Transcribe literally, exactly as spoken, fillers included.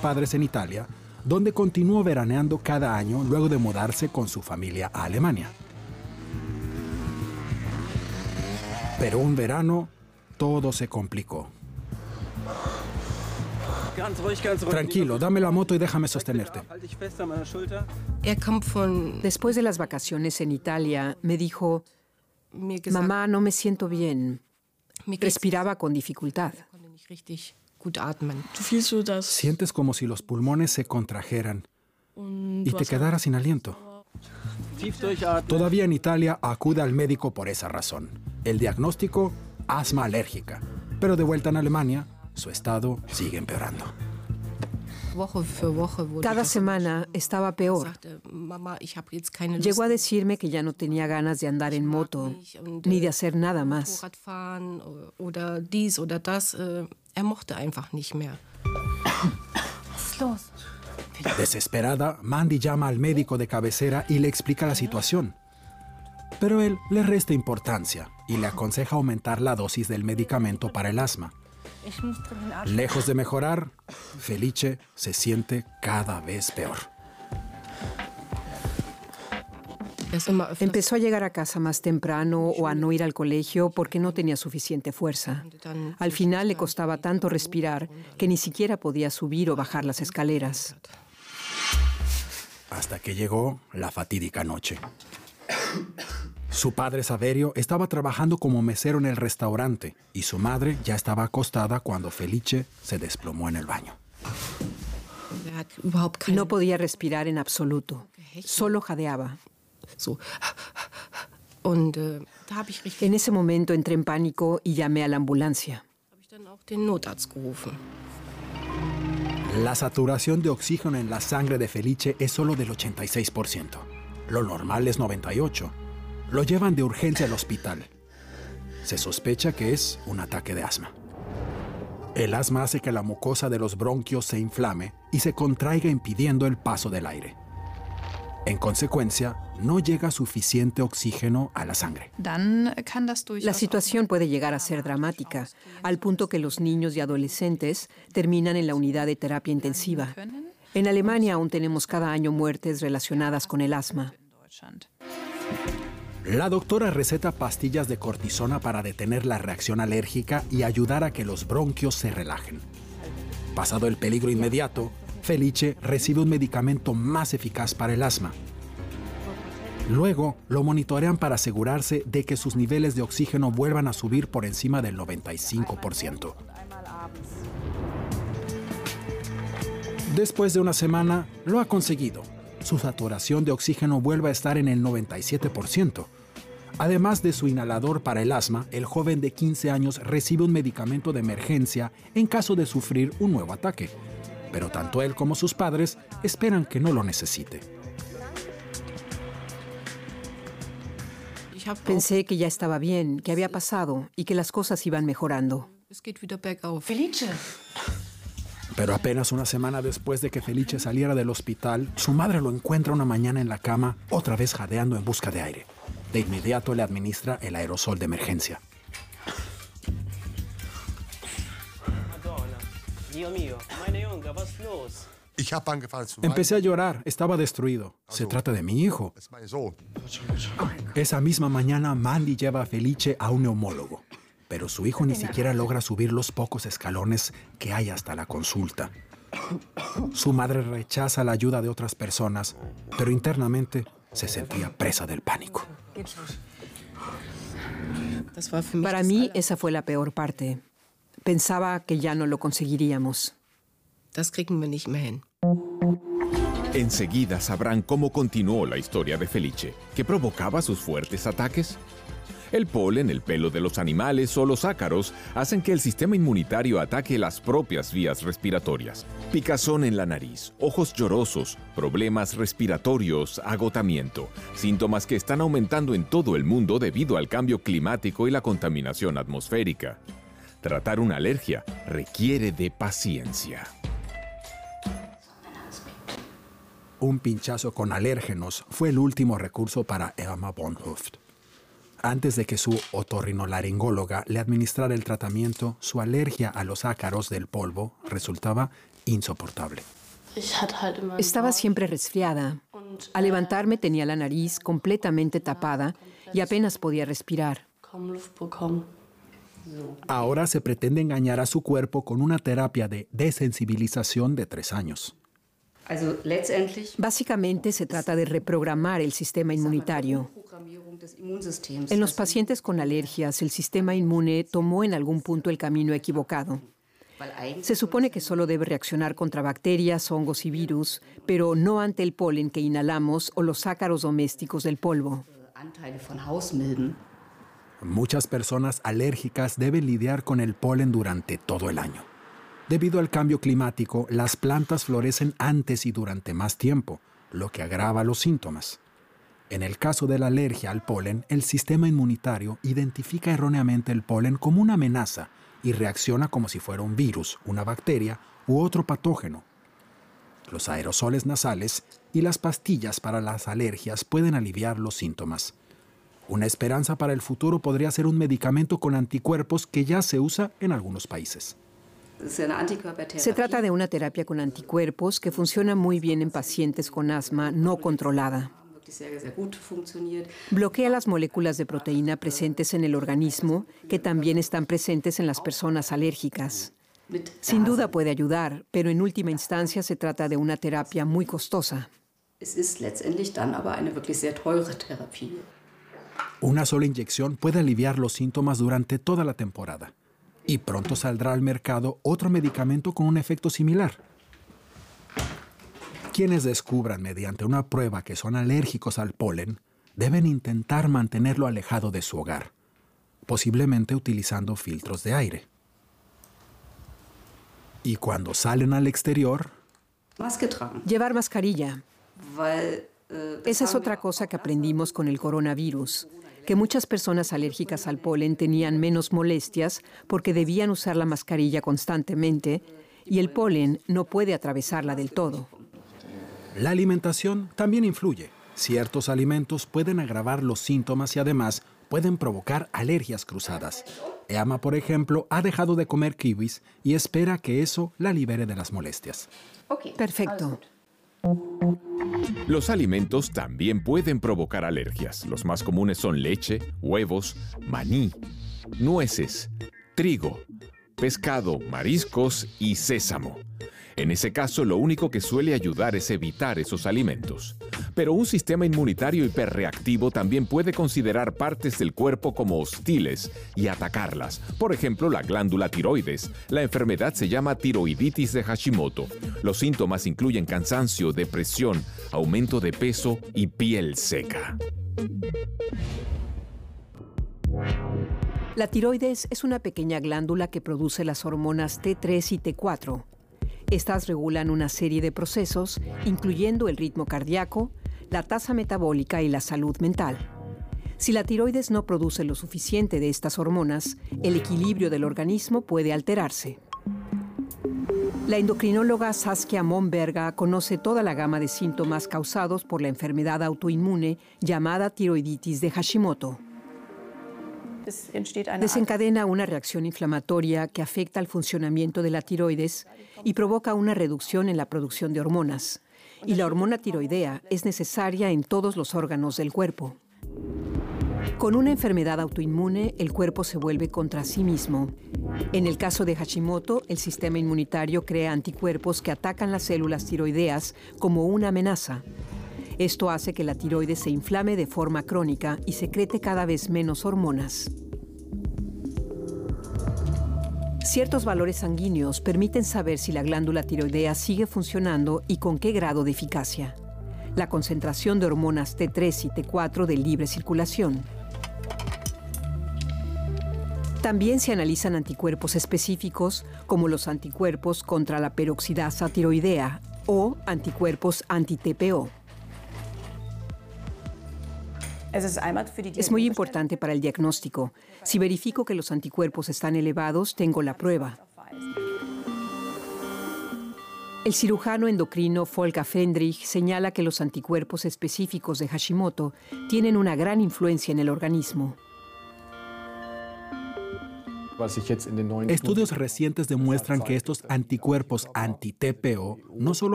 padres en Italia, donde continuó veraneando cada año luego de mudarse con su familia a Alemania. Pero un verano, todo se complicó. Tranquilo, dame la moto y déjame sostenerte. Después de las vacaciones en Italia, me dijo, mamá, no me siento bien. Respiraba con dificultad. Sientes como si los pulmones se contrajeran y te quedaras sin aliento. Todavía en Italia acude al médico por esa razón. El diagnóstico, asma alérgica. Pero de vuelta en Alemania, su estado sigue empeorando. Cada semana estaba peor. Llegó a decirme que ya no tenía ganas de andar en moto, ni de hacer nada más. Desesperada, Mandy llama al médico de cabecera y le explica la situación. Pero él le resta importancia y le aconseja aumentar la dosis del medicamento para el asma. Lejos de mejorar, Felice se siente cada vez peor. Empezó a llegar a casa más temprano o a no ir al colegio porque no tenía suficiente fuerza. Al final le costaba tanto respirar que ni siquiera podía subir o bajar las escaleras. Hasta que llegó la fatídica noche. Su padre Saverio estaba trabajando como mesero en el restaurante y su madre ya estaba acostada cuando Felice se desplomó en el baño. No podía respirar en absoluto, solo jadeaba. En ese momento entré en pánico y llamé a la ambulancia. La saturación de oxígeno en la sangre de Felice es solo del ochenta y seis por ciento. Lo normal es noventa y ocho por ciento. Lo llevan de urgencia al hospital. Se sospecha que es un ataque de asma. El asma hace que la mucosa de los bronquios se inflame y se contraiga impidiendo el paso del aire. En consecuencia, no llega suficiente oxígeno a la sangre. La situación puede llegar a ser dramática, al punto que los niños y adolescentes terminan en la unidad de terapia intensiva. En Alemania aún tenemos cada año muertes relacionadas con el asma. La doctora receta pastillas de cortisona para detener la reacción alérgica y ayudar a que los bronquios se relajen. Pasado el peligro inmediato, Felice recibe un medicamento más eficaz para el asma. Luego, lo monitorean para asegurarse de que sus niveles de oxígeno vuelvan a subir por encima del noventa y cinco por ciento. Después de una semana, lo ha conseguido. Su saturación de oxígeno vuelve a estar en el noventa y siete por ciento. Además de su inhalador para el asma, el joven de quince años recibe un medicamento de emergencia en caso de sufrir un nuevo ataque. Pero tanto él como sus padres esperan que no lo necesite. Pensé que ya estaba bien, que había pasado y que las cosas iban mejorando. Felice. Pero apenas una semana después de que Felice saliera del hospital, su madre lo encuentra una mañana en la cama, otra vez jadeando en busca de aire. De inmediato le administra el aerosol de emergencia. Empecé a llorar, estaba destruido. Se trata de mi hijo. Esa misma mañana, Mandy lleva a Felice a un neumólogo. Pero su hijo ni siquiera logra subir los pocos escalones que hay hasta la consulta. Su madre rechaza la ayuda de otras personas, pero internamente se sentía presa del pánico. Para mí, esa fue la peor parte. Pensaba que ya no lo conseguiríamos. Enseguida sabrán cómo continuó la historia de Felice, que provocaba sus fuertes ataques. El polen, el pelo de los animales o los ácaros hacen que el sistema inmunitario ataque las propias vías respiratorias. Picazón en la nariz, ojos llorosos, problemas respiratorios, agotamiento. Síntomas que están aumentando en todo el mundo debido al cambio climático y la contaminación atmosférica. Tratar una alergia requiere de paciencia. Un pinchazo con alérgenos fue el último recurso para Emma Bonhoft. Antes de que su otorrinolaringóloga le administrara el tratamiento, su alergia a los ácaros del polvo resultaba insoportable. Estaba siempre resfriada. Al levantarme tenía la nariz completamente tapada y apenas podía respirar. Ahora se pretende engañar a su cuerpo con una terapia de desensibilización de tres años. Básicamente se trata de reprogramar el sistema inmunitario. En los pacientes con alergias, el sistema inmune tomó en algún punto el camino equivocado. Se supone que solo debe reaccionar contra bacterias, hongos y virus, pero no ante el polen que inhalamos o los ácaros domésticos del polvo. Muchas personas alérgicas deben lidiar con el polen durante todo el año. Debido al cambio climático, las plantas florecen antes y durante más tiempo, lo que agrava los síntomas. En el caso de la alergia al polen, el sistema inmunitario identifica erróneamente el polen como una amenaza y reacciona como si fuera un virus, una bacteria u otro patógeno. Los aerosoles nasales y las pastillas para las alergias pueden aliviar los síntomas. Una esperanza para el futuro podría ser un medicamento con anticuerpos que ya se usa en algunos países. Se trata de una terapia con anticuerpos que funciona muy bien en pacientes con asma no controlada. Bloquea las moléculas de proteína presentes en el organismo, que también están presentes en las personas alérgicas. Sin duda puede ayudar, pero en última instancia se trata de una terapia muy costosa. Una sola inyección puede aliviar los síntomas durante toda la temporada. Y pronto saldrá al mercado otro medicamento con un efecto similar. Quienes descubran mediante una prueba que son alérgicos al polen deben intentar mantenerlo alejado de su hogar, posiblemente utilizando filtros de aire. Y cuando salen al exterior, llevar mascarilla. Esa es otra cosa que aprendimos con el coronavirus, que muchas personas alérgicas al polen tenían menos molestias porque debían usar la mascarilla constantemente y el polen no puede atravesarla del todo. La alimentación también influye. Ciertos alimentos pueden agravar los síntomas y además pueden provocar alergias cruzadas. Emma, por ejemplo, ha dejado de comer kiwis y espera que eso la libere de las molestias. Perfecto. Los alimentos también pueden provocar alergias. Los más comunes son leche, huevos, maní, nueces, trigo, pescado, mariscos y sésamo. En ese caso, lo único que suele ayudar es evitar esos alimentos. Pero un sistema inmunitario hiperreactivo también puede considerar partes del cuerpo como hostiles y atacarlas. Por ejemplo, la glándula tiroides. La enfermedad se llama tiroiditis de Hashimoto. Los síntomas incluyen cansancio, depresión, aumento de peso y piel seca. La tiroides es una pequeña glándula que produce las hormonas T tres y T cuatro. Estas regulan una serie de procesos, incluyendo el ritmo cardíaco, la tasa metabólica y la salud mental. Si la tiroides no produce lo suficiente de estas hormonas, el equilibrio del organismo puede alterarse. La endocrinóloga Saskia Momberga conoce toda la gama de síntomas causados por la enfermedad autoinmune llamada tiroiditis de Hashimoto. Desencadena una reacción inflamatoria que afecta al funcionamiento de la tiroides y provoca una reducción en la producción de hormonas. Y la hormona tiroidea es necesaria en todos los órganos del cuerpo. Con una enfermedad autoinmune, el cuerpo se vuelve contra sí mismo. En el caso de Hashimoto, el sistema inmunitario crea anticuerpos que atacan las células tiroideas como una amenaza. Esto hace que la tiroides se inflame de forma crónica y secrete cada vez menos hormonas. Ciertos valores sanguíneos permiten saber si la glándula tiroidea sigue funcionando y con qué grado de eficacia. La concentración de hormonas T tres y T cuatro de libre circulación. También se analizan anticuerpos específicos, como los anticuerpos contra la peroxidasa tiroidea o anticuerpos anti-T P O. Es muy importante para el diagnóstico. Si verifico que los anticuerpos están elevados, tengo la prueba. El cirujano endocrino Volker Fendrich señala que los anticuerpos específicos de Hashimoto tienen una gran influencia en el organismo. Estudios recientes demuestran que estos anticuerpos anti-T P O no solo